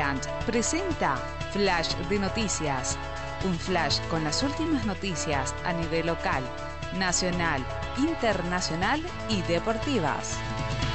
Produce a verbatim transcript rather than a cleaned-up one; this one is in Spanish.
Brand presenta Flash de Noticias. Un flash con las últimas noticias a nivel local, nacional, internacional y deportivas.